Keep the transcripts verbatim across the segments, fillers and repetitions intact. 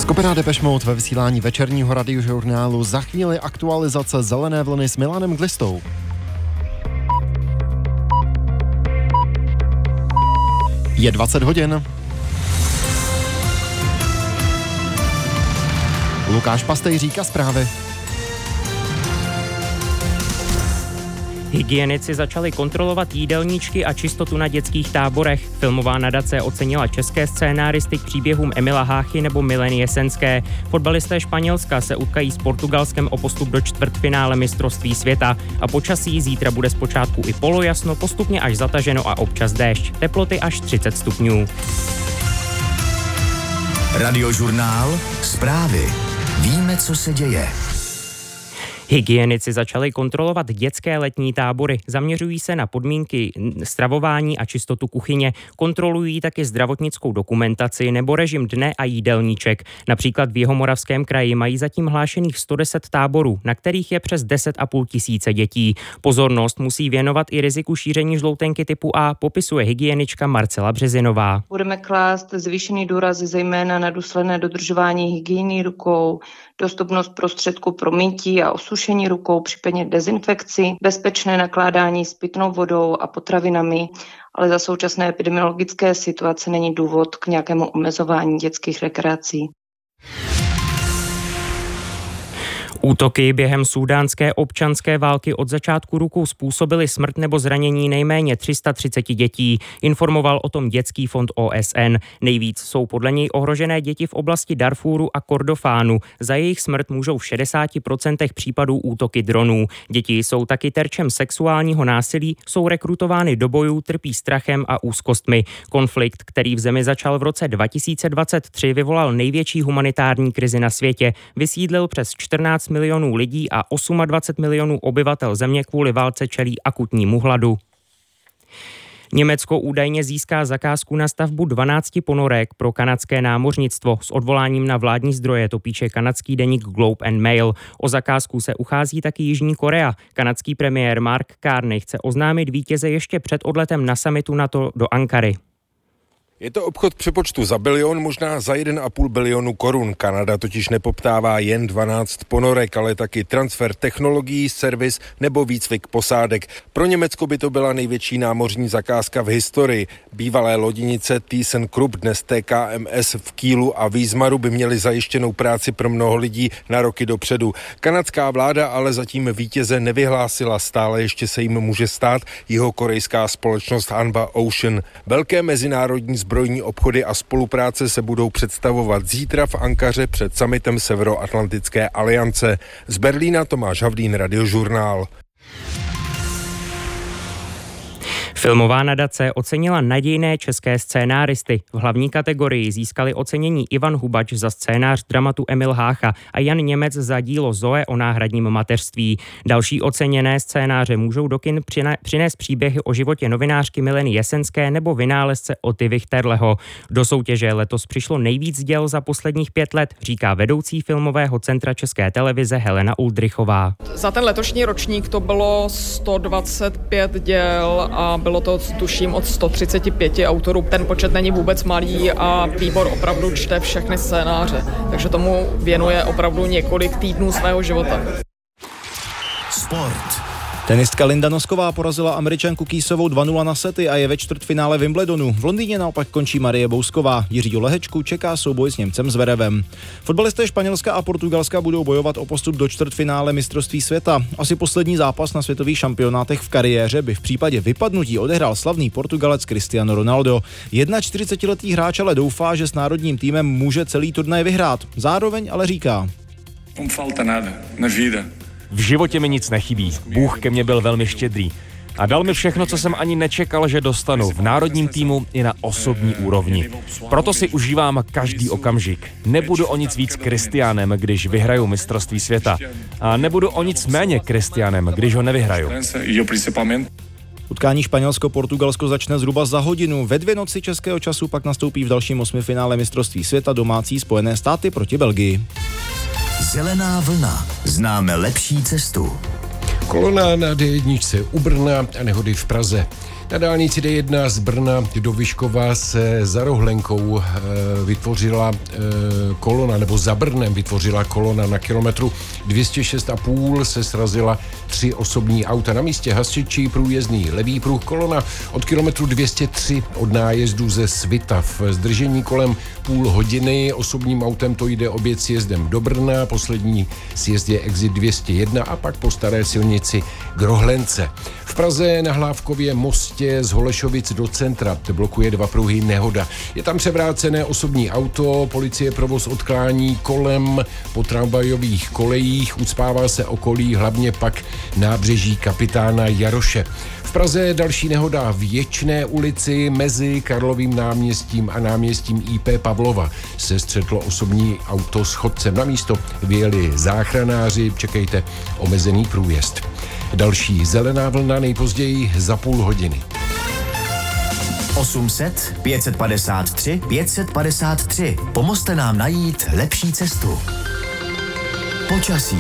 Skupina Depeche Mode ve vysílání večerního radiožurnálu. Za chvíli aktualizace Zelené vlny s Milanem Glistou. Je dvacet hodin. Lukáš Pastej říká zprávy. Hygienici začali kontrolovat jídelníčky a čistotu na dětských táborech. Filmová nadace ocenila české scénáristy k příběhům Emila Háchy nebo Mileny Jesenské. Fotbalisté Španělska se utkají s Portugalskem o postup do čtvrtfinále mistrovství světa. A počasí zítra bude zpočátku i polojasno, postupně až zataženo a občas déšť. Teploty až třicet stupňů. Radiožurnál, zprávy. Víme, co se děje. Hygienici začali kontrolovat dětské letní tábory. Zaměřují se na podmínky stravování a čistotu kuchyně. Kontrolují taky zdravotnickou dokumentaci nebo režim dne a jídelníček. Například v Jihomoravském kraji mají zatím hlášených sto deset táborů, na kterých je přes deset a půl tisíce dětí. Pozornost musí věnovat i riziku šíření žloutenky typu A, popisuje hygienička Marcela Březinová. Budeme klást zvýšený důraz zejména na důsledné dodržování hygieny rukou, dostupnost prostředků pro mytí a osušení rukou, případně dezinfekci, bezpečné nakládání s pitnou vodou a potravinami, ale za současné epidemiologické situace není důvod k nějakému omezování dětských rekreací. Útoky během súdánské občanské války od začátku roku způsobily smrt nebo zranění nejméně tři sta třicet dětí, informoval o tom Dětský fond O S N. Nejvíc jsou podle něj ohrožené děti v oblasti Darfúru a Kordofánu. Za jejich smrt můžou v šedesáti procentech případů útoky dronů. Děti jsou taky terčem sexuálního násilí, jsou rekrutovány do bojů, trpí strachem a úzkostmi. Konflikt, který v zemi začal v roce dva tisíce dvacet tři, vyvolal největší humanitární krizi na světě. Vysídlil přes čtrnáct milionů lidí a dvacet osm milionů obyvatel země kvůli válce čelí akutnímu hladu. Německo údajně získá zakázku na stavbu dvanácti ponorek pro kanadské námořnictvo. S odvoláním na vládní zdroje to píše kanadský deník Globe and Mail. O zakázku se uchází taky Jižní Korea. Kanadský premiér Mark Carney chce oznámit vítěze ještě před odletem na summitu NATO do Ankary. Je to obchod přepočtu za bilion, možná za jeden a půl bilionu korun. Kanada totiž nepoptává jen dvanáct ponorek, ale taky transfer technologií, servis nebo výcvik posádek. Pro Německo by to byla největší námořní zakázka v historii. Bývalé lodinice ThyssenKrupp, dnes T K M S v Kielu a Wismaru by měly zajištěnou práci pro mnoho lidí na roky dopředu. Kanadská vláda ale zatím vítěze nevyhlásila, stále ještě se jim může stát jihokorejská společnost Hanwha Ocean. Velké mezinárodní zbrojní obchody a spolupráce se budou představovat zítra v Ankaře před summitem Severoatlantické aliance. Z Berlína Tomáš Havlín, Radiožurnál. Filmová nadace ocenila nadějné české scénáristy. V hlavní kategorii získali ocenění Ivan Hubač za scénář dramatu Emil Hácha a Jan Němec za dílo Zoe o náhradním mateřství. Další oceněné scénáře můžou do kin přinést příběhy o životě novinářky Mileny Jesenské nebo vynálezce Oty Wichterleho. Do soutěže letos přišlo nejvíc děl za posledních pět let, říká vedoucí filmového centra České televize Helena Uldrichová. Za ten letošní ročník to bylo sto dvacet pět děl a bylo to, tuším, od sto třicet pět autorů. Ten počet není vůbec malý a výbor opravdu čte všechny scénáře, takže tomu věnuje opravdu několik týdnů svého života. Sport. Tenistka Linda Nosková porazila Američanku Kýsovou dva nula na sety a je ve čtvrtfinále Wimbledonu. V Londýně naopak končí Marie Bousková. Jiřího Lehečku čeká souboj s Němcem Zverevem. Fotbalisté Španělska a Portugalska budou bojovat o postup do čtvrtfinále mistrovství světa. Asi poslední zápas na světových šampionátech v kariéře by v případě vypadnutí odehrál slavný Portugalec Cristiano Ronaldo. čtyřicetiletý hráč ale doufá, že s národním týmem může celý turnaj vyhrát. Zároveň ale říká: Não falta nada na vida. V životě mi nic nechybí. Bůh ke mně byl velmi štědrý. A dal mi všechno, co jsem ani nečekal, že dostanu v národním týmu i na osobní úrovni. Proto si užívám každý okamžik. Nebudu o nic víc Kristiánem, když vyhraju mistrovství světa. A nebudu o nic méně Kristiánem, když ho nevyhraju. Utkání Španělsko-Portugalsko začne zhruba za hodinu. Ve dvě noci českého času pak nastoupí v dalším osmifinále mistrovství světa domácí Spojené státy proti Belgii. Zelená vlna. Známe lepší cestu. Kolona na D jedna u Brna a nehody v Praze. Na dálnici D jedna z Brna do Vyškova se za Rohlenkou vytvořila kolona, nebo za Brnem vytvořila kolona. Na kilometru dvě stě šest a půl se srazila tři osobní auta. Na místě hasiči, průjezdný levý pruh, kolona od kilometru dvě stě tři od nájezdu ze Svitav. Zdržení kolem půl hodiny, osobním autem to jde obět sjezdem do Brna, poslední sjezd je exit dvě stě jedna a pak po staré silnici k Rohlence. V Praze na Hlávkově mostě z Holešovic do centra blokuje dva pruhy nehoda. Je tam převrácené osobní auto, policie provoz odklání kolem po tramvajových kolejích, ucpává se okolí, hlavně pak nábřeží Kapitána Jaroše. V Praze další nehoda v Věčné ulici mezi Karlovým náměstím a náměstím I P Pavlova se střetlo osobní auto s chodcem. Na místo vyjeli záchranáři, čekejte omezený průjezd. Další zelená vlna nejpozději za půl hodiny. osm set pět padesát tři pět set padesát tři. Pomozte nám najít lepší cestu. Počasí.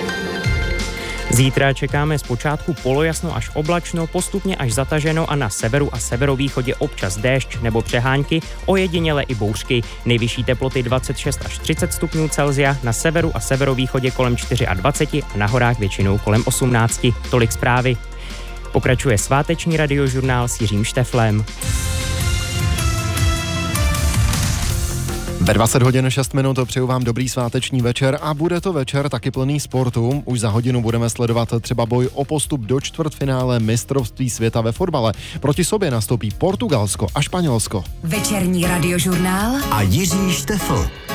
Zítra čekáme zpočátku polojasno až oblačno, postupně až zataženo a na severu a severovýchodě občas déšť nebo přehánky, ojediněle i bouřky. Nejvyšší teploty dvacet šest až třicet stupňů Celsia, na severu a severovýchodě kolem dvacet čtyři a na horách většinou kolem osmnáct. Tolik zprávy. Pokračuje sváteční radiožurnál s Jiřím Šteflem. Ve dvacet hodin šest minut přeju vám dobrý sváteční večer a bude to večer taky plný sportu. Už za hodinu budeme sledovat třeba boj o postup do čtvrtfinále mistrovství světa ve fotbale. Proti sobě nastoupí Portugalsko a Španělsko. Večerní radiožurnál a Jiří Štefl.